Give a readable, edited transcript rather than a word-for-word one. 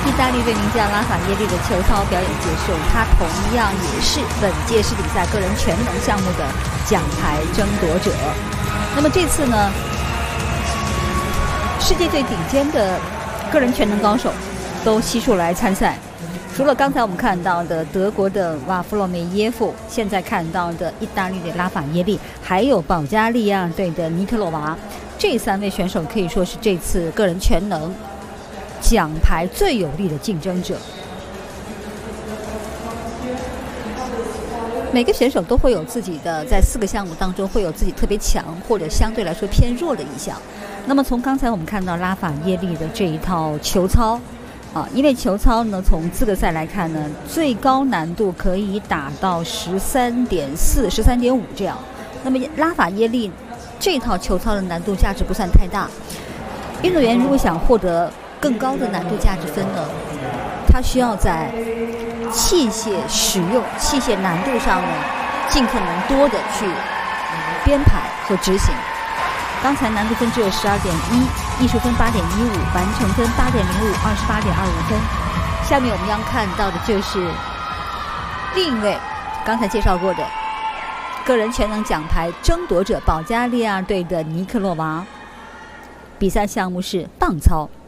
意大利队名将拉法耶利的球操表演结束，他同样也是本届世锦赛个人全能项目的奖牌争夺者。那么这次呢，世界最顶尖的个人全能高手都悉数来参赛，除了刚才我们看到的德国的瓦夫洛梅耶夫，现在看到的意大利的拉法耶利，还有保加利亚队的尼科洛娃，这3位选手可以说是这次个人全能奖牌最有力的竞争者。每个选手都会有自己的，在4个项目当中会有自己特别强或者相对来说偏弱的一项。那么从刚才我们看到拉法耶利的这一套球操因为球操呢，从资格赛来看呢，最高难度可以打到13.4、13.5这样。那么拉法耶利这套球操的难度价值不算太大。运动员如果想获得更高的难度价值分呢，他需要在器械使用、器械难度上呢，尽可能多的去编排和执行。刚才难度分只有12.1，艺术分8.15，完成分8.05，28.25分。下面我们要看到的就是另一位刚才介绍过的个人全能奖牌争夺者保加利亚队的尼科洛娃。比赛项目是棒操。